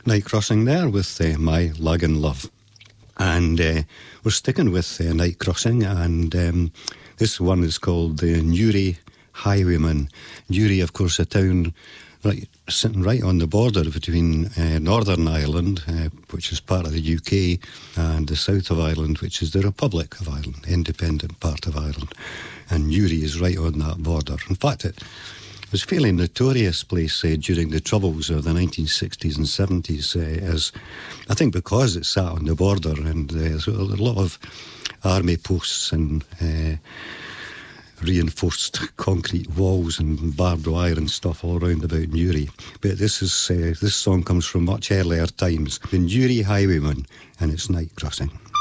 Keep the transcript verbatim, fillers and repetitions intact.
Night Crossing there with uh, My Lagan Love. And uh, we're sticking with uh, Night Crossing, and um, this one is called the Newry Highwayman. Newry, of course, a town right, sitting right on the border between uh, Northern Ireland, uh, which is part of the U K, and the south of Ireland, which is the Republic of Ireland, independent part of Ireland. And Newry is right on that border. In fact, it was a fairly notorious place uh, during the Troubles of the nineteen sixties and seventies, uh, as I think because it sat on the border, and uh, there's a lot of army posts and uh, reinforced concrete walls and barbed wire and stuff all around about Newry. But this is uh, this song comes from much earlier times. The Newry Highwayman, and it's Night Crossing.